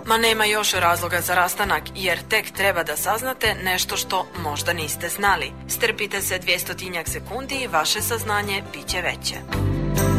Ma nema još razloga za rastanak, jer tek treba da saznate nešto što možda niste znali. Strpite se 200 sekundi i vaše saznanje bit će veće.